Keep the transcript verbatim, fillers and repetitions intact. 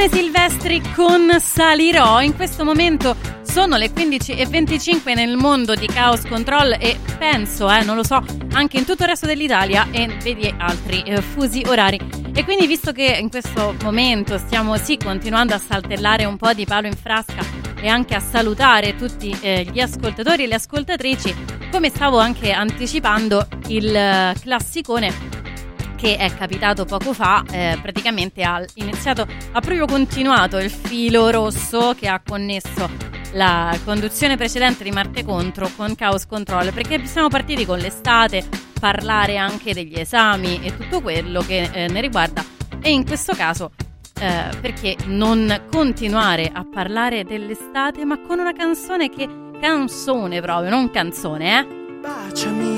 Simone Silvestri con Salirò. In questo momento sono le quindici e venticinque nel mondo di Chaos Control e penso, eh, non lo so, anche in tutto il resto dell'Italia e vedi altri eh, fusi orari. E quindi, visto che in questo momento stiamo sì continuando a saltellare un po' di palo in frasca e anche a salutare tutti eh, gli ascoltatori e le ascoltatrici, come stavo anche anticipando, il eh, classicone che è capitato poco fa, eh, praticamente ha iniziato, ha proprio continuato il filo rosso che ha connesso la conduzione precedente di Marte Contro con Chaos Control, perché siamo partiti con l'estate, parlare anche degli esami e tutto quello che eh, ne riguarda, e in questo caso eh, perché non continuare a parlare dell'estate ma con una canzone che, canzone proprio, non canzone, eh? Baciami